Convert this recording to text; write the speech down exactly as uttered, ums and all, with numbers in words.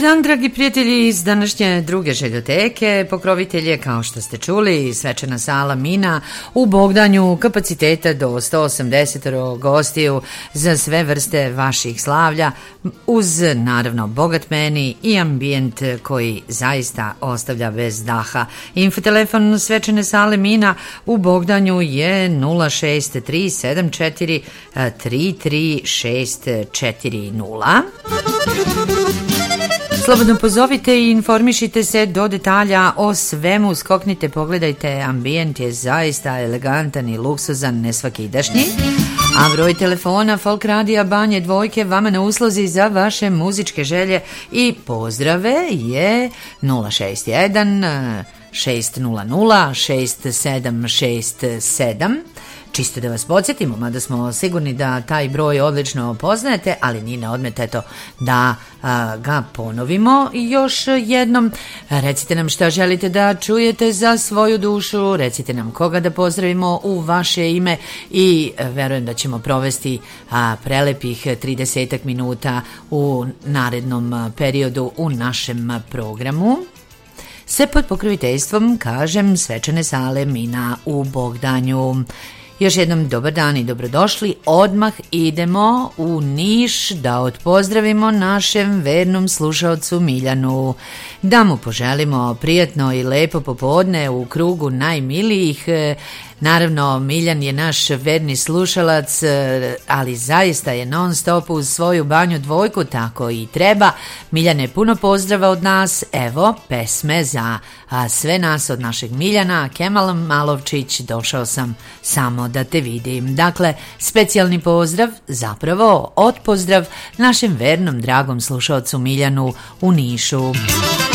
dan, dragi prijatelji iz današnje druge željoteke. Pokrovitelj je, kao što ste čuli, svečana sala Mina u Bogdanju, kapaciteta do sto osamdeset gostiju za sve vrste vaših slavlja, uz naravno bogat meni i ambijent koji zaista ostavlja bez daha. Infotelefon svečane sale Mina u Bogdanju je nula šest tri sedam četiri tri tri šest četiri nula. Slobodno pozovite i informišite se do detalja o svemu, skoknite, pogledajte, ambijent je zaista elegantan i luksuzan, nesvakidašnji. A broj telefona Folk Radija Banje Dvojke vama na usluzi za vaše muzičke želje i pozdrave je nula šest jedan šest nula nula šest sedam šest sedam. Čisto da vas podsjetimo, mada smo sigurni da taj broj odlično poznajete, ali nije na odmet eto da a, ga ponovimo još jednom. Recite nam šta želite da čujete za svoju dušu, recite nam koga da pozdravimo u vaše ime i verujem da ćemo provesti a, prelepih tridesetak minuta u narednom periodu u našem programu. Sve pod pokroviteljstvom, kažem, svečane sale Mina u Bogdanju. Još jednom dobar dan i dobrodošli. Odmah idemo u Niš da odpozdravimo našem vernom slušaocu Miljanu. Da mu poželimo prijatno i lepo popodne u krugu najmilijih. Naravno, Miljan je naš verni slušalac, ali zaista je non stop uz svoju Banju Dvojku, tako i treba. Miljane, puno pozdrava od nas. Evo, pesme za a, sve nas od našeg Miljana. Kemal Malovčić, došao sam samo da te vidim. Dakle, specijalni pozdrav, zapravo odpozdrav našem vernom dragom slušaocu Miljanu u Nišu.